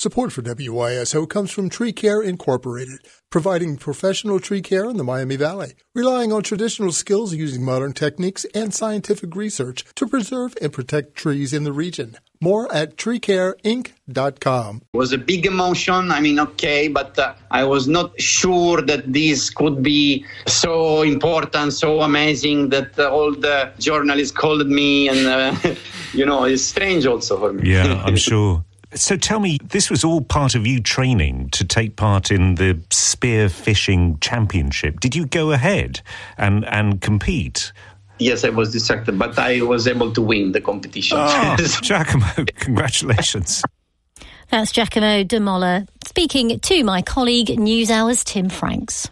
Support for WYSO comes from Tree Care Incorporated, providing professional tree care in the Miami Valley, relying on traditional skills using modern techniques and scientific research to preserve and protect trees in the region. More at treecareinc.com. It was a big emotion. But I was not sure that this could be so important, so amazing that all the journalists called me. And, it's strange also for me. Yeah, I'm sure. So tell me, this was all part of you training to take part in the spear fishing championship. Did you go ahead and compete? Yes, I was distracted, but I was able to win the competition. Oh, Giacomo, congratulations. That's Giacomo De Molla speaking to my colleague NewsHour's Tim Franks.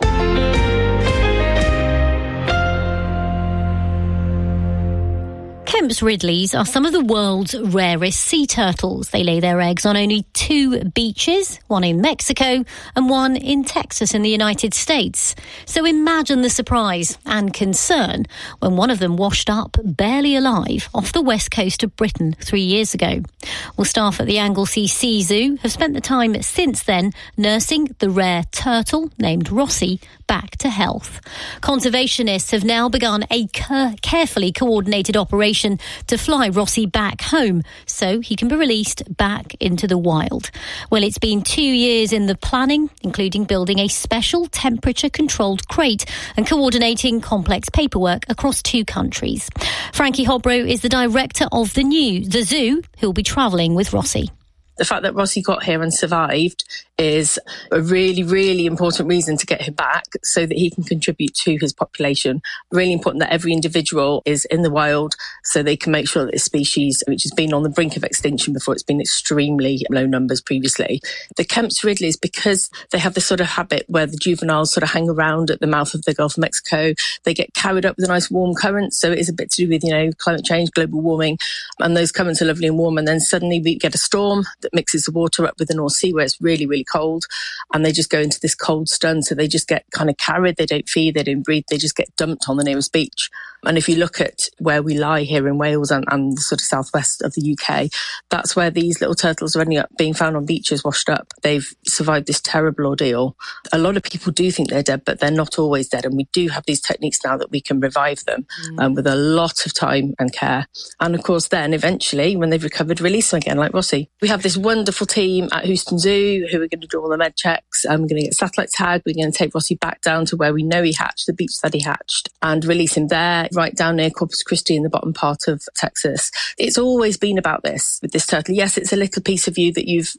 Kemp's Ridleys are some of the world's rarest sea turtles. They lay their eggs on only 2 beaches, one in Mexico and one in Texas in the United States. So imagine the surprise and concern when one of them washed up barely alive off the west coast of Britain 3 years ago. Well, staff at the Anglesey Sea Zoo have spent the time since then nursing the rare turtle named Rossi back to health. Conservationists have now begun a carefully coordinated operation to fly Rossi back home so he can be released back into the wild. Well, it's been 2 years in the planning, including building a special temperature-controlled crate and coordinating complex paperwork across 2 countries. Frankie Hobro is the director of the zoo, who'll be travelling with Rossi. The fact that Rossi got here and survived is a really, really important reason to get him back so that he can contribute to his population. Really important that every individual is in the wild so they can make sure that this species, which has been on the brink of extinction before, it's been extremely low numbers previously. The Kemp's Ridleys, because they have this sort of habit where the juveniles sort of hang around at the mouth of the Gulf of Mexico, they get carried up with a nice warm current. So it is a bit to do with, climate change, global warming, and those currents are lovely and warm. And then suddenly we get a storm that mixes the water up with the North Sea where it's really, really cold, and they just go into this cold stun. So they just get kind of carried. They don't feed, they don't breathe, they just get dumped on the nearest beach. And if you look at where we lie here in Wales and the sort of southwest of the UK, that's where these little turtles are ending up being found on beaches washed up. They've survived this terrible ordeal. A lot of people do think they're dead, but they're not always dead. And we do have these techniques now that we can revive them with a lot of time and care. And of course, then eventually, when they've recovered, release them again, like Rossi. We have this wonderful team at Houston Zoo who are going to do all the med checks. We're going to get satellite tag. We're going to take Rossi back down to where we know he hatched, the beach that he hatched, and release him there, right down near Corpus Christi in the bottom part of Texas. It's always been about this with this turtle. Yes, it's a little piece of you that you've,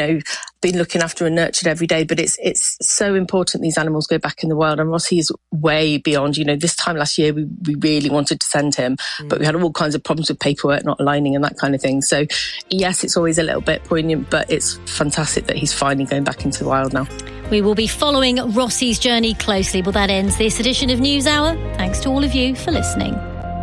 been looking after and nurtured every day, but it's so important these animals go back in the wild. And Rossi is way beyond, this time last year, we really wanted to send him, but we had all kinds of problems with paperwork not aligning and that kind of thing. So yes, it's always a little bit poignant, but it's fantastic that he's finally going back into the wild now. We will be following Rossi's journey closely. Well, that ends this edition of NewsHour. Thanks to all of you for listening.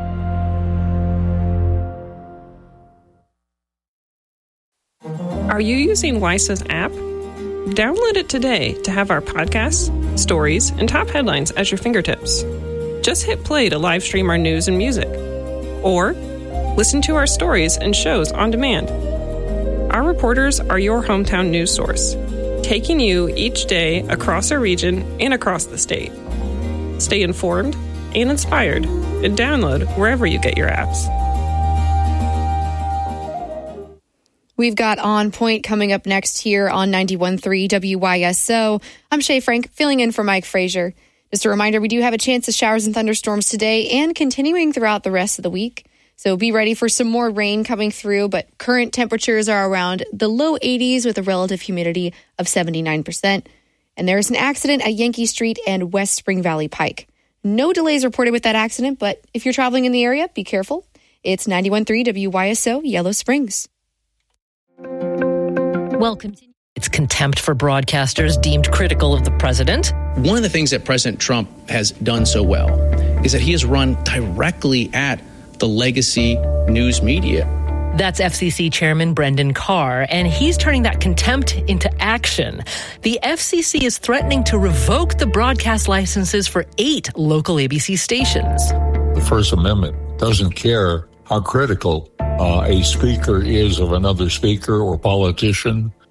Are you using WISA's app? Download it today to have our podcasts, stories, and top headlines at your fingertips. Just hit play to live stream our news and music. Or listen to our stories and shows on demand. Our reporters are your hometown news source, taking you each day across our region and across the state. Stay informed and inspired and download wherever you get your apps. We've got On Point coming up next here on 91.3 WYSO. I'm Shay Frank, filling in for Mike Frazier. Just a reminder, we do have a chance of showers and thunderstorms today and continuing throughout the rest of the week. So be ready for some more rain coming through, but current temperatures are around the low 80s with a relative humidity of 79%. And there's an accident at Yankee Street and West Spring Valley Pike. No delays reported with that accident, but if you're traveling in the area, be careful. It's 91.3 WYSO, Yellow Springs. Welcome to... It's contempt for broadcasters deemed critical of the president. One of the things that President Trump has done so well is that he has run directly at the legacy news media. That's FCC Chairman Brendan Carr, and he's turning that contempt into action. The FCC is threatening to revoke the broadcast licenses for 8 local ABC stations. The First Amendment doesn't care how critical a speaker is of another speaker or politician.